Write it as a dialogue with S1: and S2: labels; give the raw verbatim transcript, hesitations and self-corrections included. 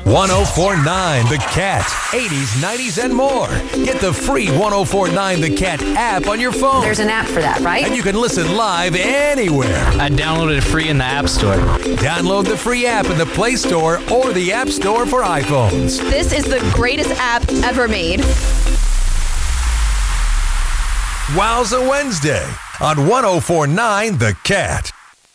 S1: ten forty-nine The Cat. eighties, nineties, and more. Get the free ten forty-nine The Cat app on your phone.
S2: There's an app for that, right?
S1: And you can listen live anywhere.
S3: I downloaded it free in the App Store.
S1: Download the free app in the Play Store or the App Store for iPhones.
S4: This is the greatest app ever made.
S1: Wowza Wednesday on ten forty-nine The Cat.